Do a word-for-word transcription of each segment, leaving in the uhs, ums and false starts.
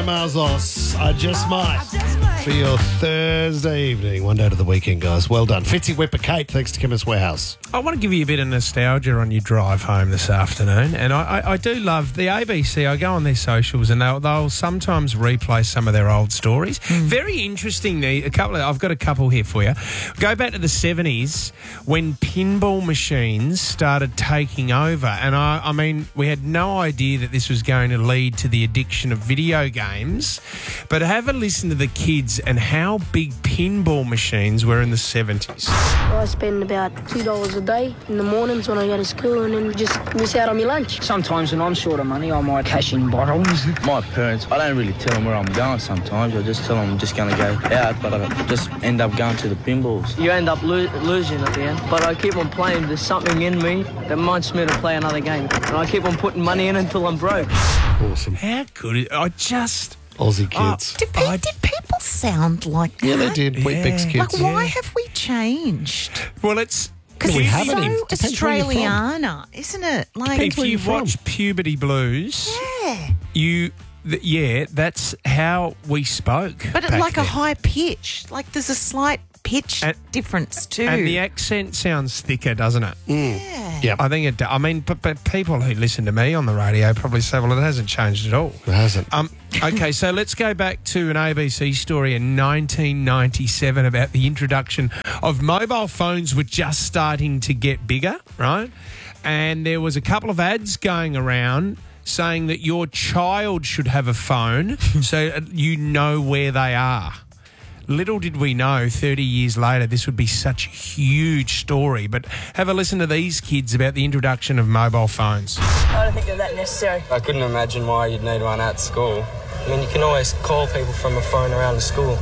Bruno Mars, I Just Might, for your Thursday evening. One day to the weekend, guys. Well done. Fitzy Whipper Kate, thanks to Chemist Warehouse. I want to give you a bit of nostalgia on your drive home this afternoon, and I, I, I do love the A B C. I go on their socials, and they'll, they'll sometimes replay some of their old stories. Mm. Very interesting. A couple of, I've got a couple here for you. Go back to the seventies when pinball machines started taking over, and I, I mean, we had no idea that this was going to lead to the addiction of video games. But have a listen to the kids and how big pinball machines were in the seventies. I spend about two dollars a day in the mornings when I go to school, and then just miss out on my lunch. Sometimes when I'm short of money, I might cash in bottles. My parents, I don't really tell them where I'm going sometimes. I just tell them I'm just going to go out, but I just end up going to the pinballs. You end up lo- losing at the end, but I keep on playing. There's something in me that wants me to play another game, and I keep on putting money in until I'm broke. Awesome. How good is I just... Aussie kids. Oh, did, pe- did people sound like that? Yeah, they did. Wheat Bix kids. Like, why yeah. have we changed? Well, it's... Because we it's haven't. so It depends where you're from. Australiana, isn't it? Like, If you watch Puberty Blues, yeah. you... Th- yeah, that's how we spoke. But it's back like then. a high pitch. Like, there's a slight pitch And- difference too. And the accent sounds thicker, doesn't it? yeah. Yeah, I think it do- I mean, but, but people who listen to me on the radio probably say, well, it hasn't changed at all. it hasn't. Um, okay, so let's go back to an A B C story in nineteen ninety-seven about the introduction of mobile phones were just starting to get bigger, right? And there was a couple of ads going around saying that your child should have a phone so you know where they are. Little did we know thirty years later this would be such a huge story. But have a listen to these kids about the introduction of mobile phones. I don't think they're that necessary. I couldn't imagine why you'd need one at school. I mean, you can always call people from a phone around the school.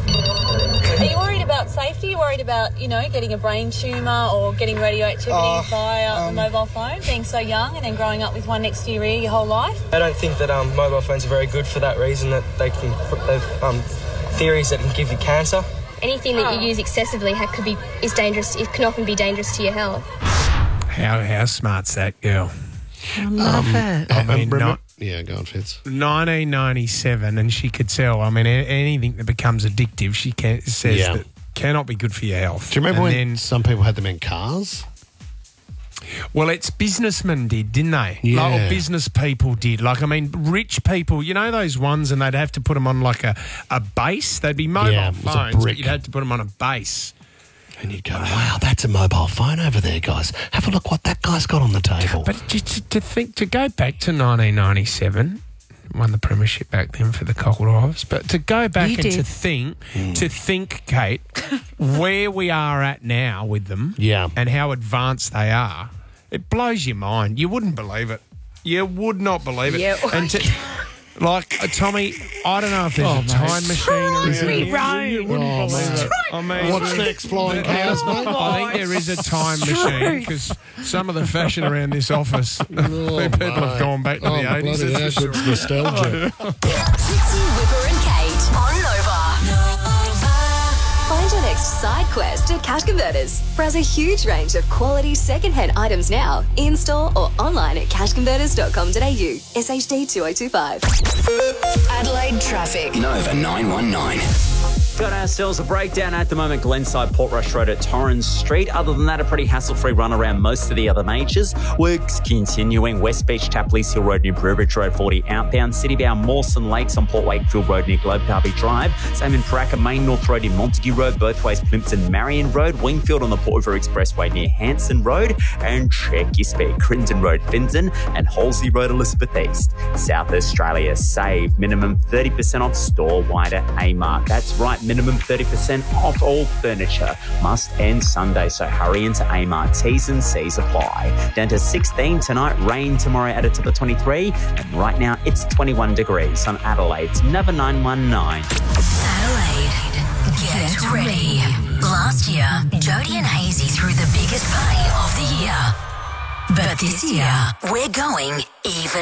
Are you worried about safety? Are you worried about, you know, getting a brain tumour or getting radioactivity Uh, via um, the mobile phone, being so young and then growing up with one next to your ear your whole life? I don't think that um, mobile phones are very good for that reason, that they can they've um, theories that can give you cancer. Anything that you use excessively ha- could be is dangerous. It can often be dangerous to your health. How how smart's that girl? I love it. I mean, remember, not, yeah, go on, Fitz. nineteen ninety-seven, and she could tell. I mean, a- anything that becomes addictive, she can, says Yeah. that cannot be good for your health. Do you remember And when then- some people had them in cars? Well, it's businessmen did, didn't they? Yeah. Like, or business people did. Like, I mean, rich people, you know those ones, and they'd have to put them on like a, a base? They'd be mobile Yeah, it was a phones, but brick. you'd have to put them on a base. And you'd go, wow, that's a mobile phone over there, guys. Have a look what that guy's got on the table. But to, to, to think, to go back to nineteen ninety-seven, won the premiership back then for the Cockle-Ives, but to go back You and did. to think, Mm. to think, Kate, where we are at now with them Yeah. and how advanced they are, it blows your mind. You wouldn't believe it. You would not believe it. Yeah. And to, like, uh, Tommy, I don't know if there's Oh, a mate. time machine around Is it? here. Right. You wouldn't Oh, believe mate. it. I mean, What's next, flying cows, mate? I think there is a time machine because some of the fashion around this office, people have gone back to oh, the eighties. bloody hell, good nostalgia. Fitzy, Whipper and Kate on Nova. Find your next side quest at Cash Converters. Browse a huge range of quality second-hand items now, in-store or online at cash converters dot com dot a u. S H D two oh two five. Adelaide traffic. Nova nine one nine. Got ourselves a breakdown at the moment, Glenside, Portrush Road at Torrens Street. Other than that, a pretty hassle-free run around most of the other majors. Works continuing. West Beach, Tapley's Hill Road near Brewbridge Road forty outbound. City-bound Mawson Lakes on Port Wakefield Road near Globe Derby Drive. Same in Paraka Main North Road in Montague Road. Both ways Plimpton Marion Road. Wingfield on the Port River Expressway near Hanson Road. And check your speed. Crittenden Road, Finton. And Halsey Road, Elizabeth East. South Australia, save minimum thirty percent off store-wide at Amart. That's right. Minimum thirty percent off all furniture. Must end Sunday, so hurry into Amart. T's and C's apply. Down to sixteen tonight, rain tomorrow added to the twenty-three, and right now it's twenty-one degrees on Adelaide's Nova nine one nine. Adelaide, get ready. Last year, Jodie and Hazy threw the biggest party of the year. But this year, we're going even